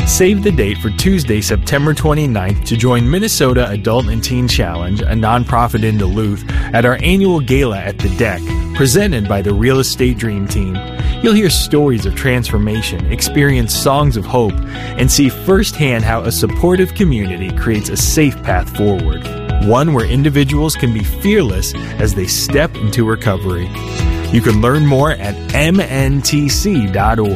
Save the date for Tuesday, September 29th to join Minnesota Adult and Teen Challenge, a nonprofit in Duluth, at our annual gala at The Deck, presented by the Real Estate Dream Team. You'll hear stories of transformation, experience songs of hope, and see firsthand how a supportive community creates a safe path forward. One where individuals can be fearless as they step into recovery. You can learn more at mntc.org.